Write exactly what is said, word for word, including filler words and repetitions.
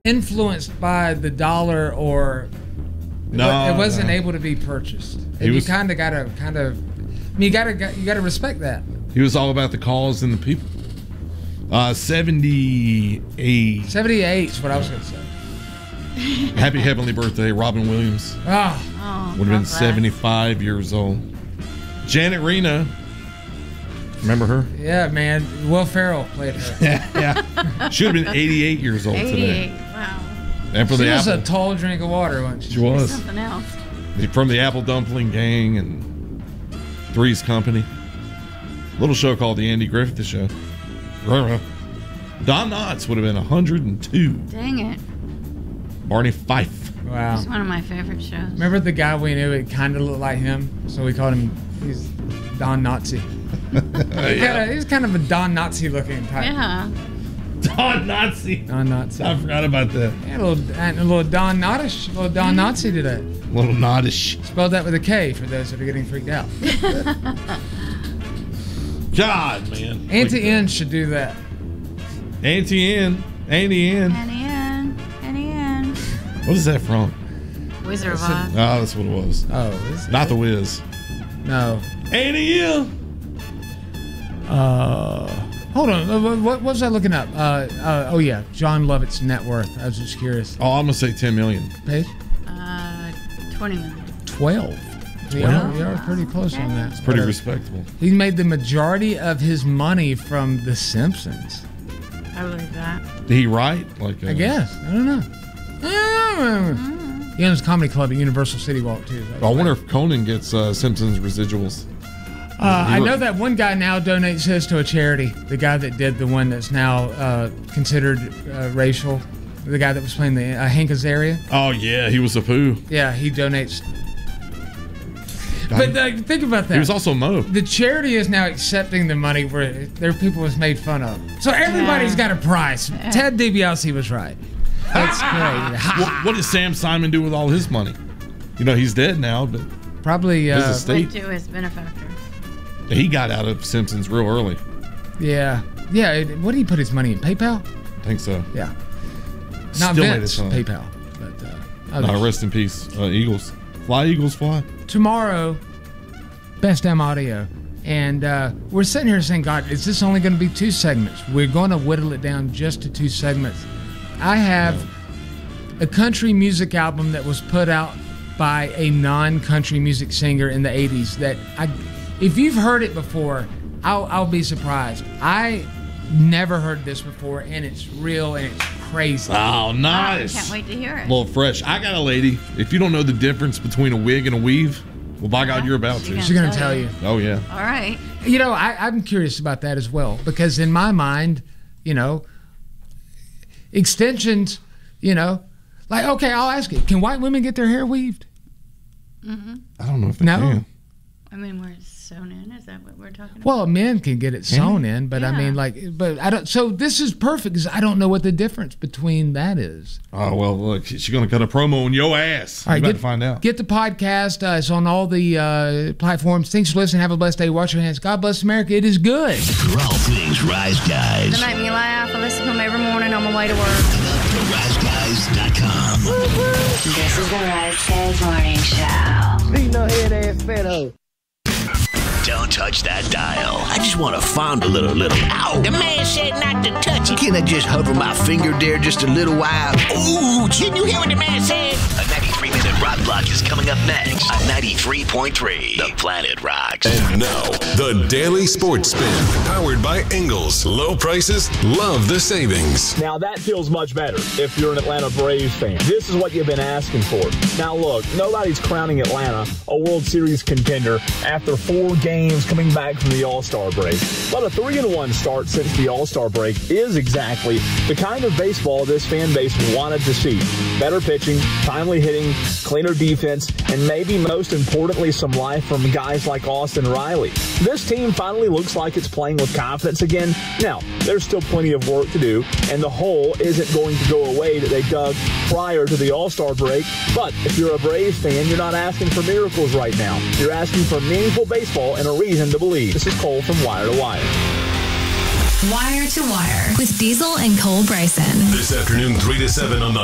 influenced by the dollar or no, it wasn't no. able to be purchased. And He you was- kind of gotta kind of, I mean, you gotta you gotta respect that. He was all about the cause and the people. Uh, seventy-eight. seventy-eight is what I was gonna say. Happy heavenly birthday, Robin Williams. Ah, Oh, Would have been God bless. seventy-five years old. Janet Reno. Remember her? yeah, man. Will Ferrell played her. Yeah, yeah. Should have been eighty-eight years old eighty-eight. today. Wow. And for She the was apple, a tall drink of water, wasn't she? she was Something else. from the Apple Dumpling Gang and Three's Company. Little show called the Andy Griffith Show. Don Knotts would have been one hundred two. Dang it. Barney Fife. Wow. It's one of my favorite shows. Remember the guy we knew? It kind of looked like him, so we called him. He's Don Nazi. He kinda, he's kind of a Don Nazi looking type. Yeah. Don Nazi. Don Nazi. I forgot about that. Yeah, a little, a little Don Nottish, a little Don Nazi today. Little Nottish. Spelled that with a K for those that are getting freaked out. God, man. Auntie N should do that. Auntie N. Auntie N. Annie Ann. Annie Ann. What is that from? Wizard of That's a- Oz. Oh, that's what it was. Oh, is it? Not the Wiz. No. Auntie N. Uh, hold on. Uh, What, what was I looking up? Uh, uh, oh yeah, John Lovett's net worth. I was just curious. Oh, I'm gonna say ten million. Page Uh, twenty million. twelve. We are, we are pretty close on that. It's pretty respectable. He made the majority of his money from The Simpsons. I believe that. Did he write? Like, uh, I guess. I don't know. I don't know. He owns Comedy Club at Universal City Walk too. I wonder if Conan gets uh, Simpsons residuals. Uh, I He know look- that one guy now donates his to a charity. The guy that did the one that's now uh, considered uh, racial. The guy that was playing the uh, Hank Azaria. Oh yeah, he was a poo. Yeah, he donates. But uh, think about that. He was also Mo. The charity is now accepting the money where their people was made fun of. So everybody's Yeah. got a price. Ted DiBiase was right. That's great. What, what did Sam Simon do with all his money? You know, he's dead now, but Probably, his uh, estate. Went to his benefactor. He got out of Simpsons real early. yeah. Yeah, it, what did he put his money in? PayPal? I think so. Yeah. Not Still made Vince, a ton. PayPal. But, uh, No, others. rest in peace, uh, Eagles. Fly, Eagles, fly. Tomorrow, Best Damn Audio. And uh, we're sitting here saying, God, is this only going to be two segments? We're going to whittle it down just to two segments. I have a country music album that was put out by a non-country music singer in the eighties that I, if you've heard it before, I'll, I'll be surprised. I never heard this before, and it's real and it's crazy. Oh, nice. Can't wait to hear it. A little fresh. I got a lady. If you don't know the difference between a wig and a weave, well, by God, you're about to. She She's going to tell you. Oh, yeah. All right. You know, I, I'm curious about that as well, because in my mind, you know, extensions, you know, like, okay, I'll ask you, can white women get their hair weaved? I don't know if they No. can. I mean, we're sewn in. Is that what we're talking about? Well, men can get it sewn in, but I Yeah. mean, like, but I don't. So this is perfect because I don't know what the difference between that is. Oh, well, look, she's going to cut a promo on your ass. All right, you better get, find out. Get the podcast. Uh, it's on all the uh, platforms. Thanks for listening. Have a blessed day. Wash your hands. God bless America. It is good. For all things Rise Guys. They make me laugh. I listen to them every morning on my way to work. The rise guys dot com. This is the Rise Guys Morning Show. Be no head ass pedo. Don't touch that dial. I just want to fondle a little, little. Ow! The man said not to touch it. Can I just hover my finger there just a little while? Ooh, didn't you hear what the man said? A ninety-three minute rock block is coming up next on ninety-three point three. The Planet Rocks. And now, the Daily Sports Spin, powered by Ingles. Low prices, love the savings. Now that feels much better if you're an Atlanta Braves fan. This is what you've been asking for. Now look, nobody's crowning Atlanta a World Series contender after four games coming back from the All-Star break. But a three and one start since the All-Star break is exactly the kind of baseball this fan base wanted to see. Better pitching, timely hitting, cleaner defense, and maybe most importantly, some life from guys like Austin Riley. This team finally looks like it's playing with confidence again. Now, there's still plenty of work to do, and the hole isn't going to go away that they dug prior to the All-Star break. But if you're a Braves fan, you're not asking for miracles right now. You're asking for meaningful baseball and a reason to believe. This is Cole from Wire to Wire. Wire to Wire with Diesel and Cole Bryson. This afternoon, three to seven on the